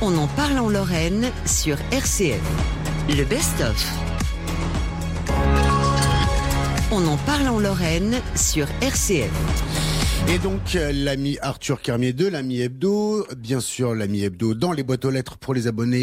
On en parle en Lorraine sur RCF. Le best-of. On en parle en Lorraine sur RCF. Et donc, l'ami Arthur Carmier de l'ami Hebdo, bien sûr l'ami Hebdo dans les boîtes aux lettres pour les abonnés.